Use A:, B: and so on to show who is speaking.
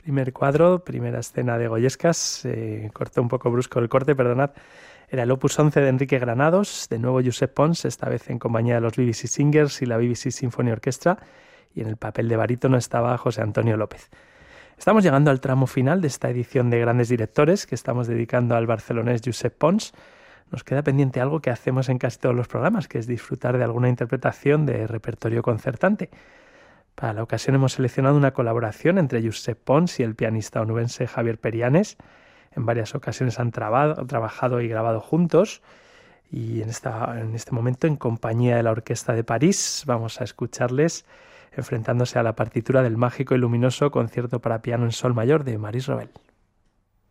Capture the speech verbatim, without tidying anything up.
A: Primer cuadro, primera escena de Goyescas, eh, corté un poco brusco el corte, perdonad. Era el opus once de Enrique Granados, de nuevo Josep Pons, esta vez en compañía de los B B C Singers y la B B C Symphony Orchestra, y en el papel de barítono estaba José Antonio López. Estamos llegando al tramo final de esta edición de Grandes Directores que estamos dedicando al barcelonés Josep Pons. Nos queda pendiente algo que hacemos en casi todos los programas, que es disfrutar de alguna interpretación de repertorio concertante. Para la ocasión hemos seleccionado una colaboración entre Josep Pons y el pianista onubense Javier Perianes. En varias ocasiones han trabado, trabajado y grabado juntos, y en, esta, en este momento, en compañía de la Orquesta de París, vamos a escucharles enfrentándose a la partitura del mágico y luminoso concierto para piano en sol mayor de Maurice Ravel.